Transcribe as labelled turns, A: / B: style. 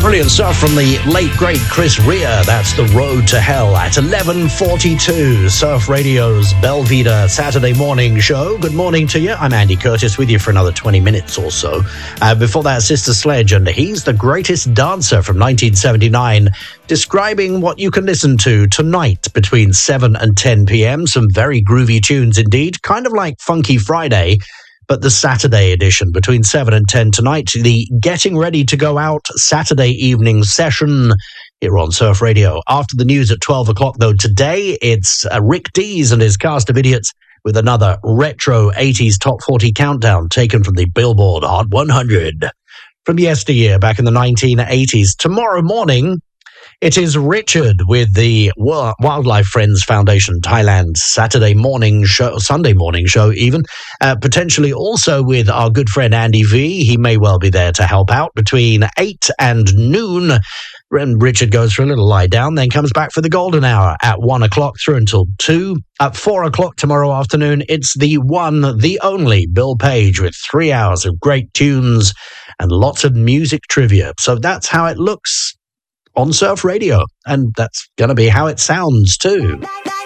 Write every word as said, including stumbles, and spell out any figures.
A: Brilliant stuff from the late, great Chris Rea. That's The Road to Hell at eleven forty-two. Surf Radio's Belvedere Saturday morning show. Good morning to you. I'm Andy Curtis with you for another twenty minutes or so. Uh, before that, Sister Sledge, and He's the Greatest Dancer from nineteen seventy-nine, describing what you can listen to tonight between seven and ten p.m. Some very groovy tunes indeed, kind of like Funky Friday, but the Saturday edition between seven and ten tonight, the Getting Ready to Go Out Saturday evening session here on Surf Radio. After the news at twelve o'clock, though, today it's uh, Rick Dees and his cast of idiots with another retro eighties top forty countdown taken from the Billboard Hot one hundred from yesteryear back in the nineteen eighties. Tomorrow morning, it is Richard with the Wildlife Friends Foundation Thailand Saturday morning show, Sunday morning show even, uh, potentially also with our good friend Andy V. He may well be there to help out between eight and noon. And Richard goes for a little lie down, then comes back for the golden hour at one o'clock through until two. At four o'clock tomorrow afternoon, it's the one, the only Bill Page with three hours of great tunes and lots of music trivia. So that's how it looks on Surf Radio, and that's going to be how it sounds too.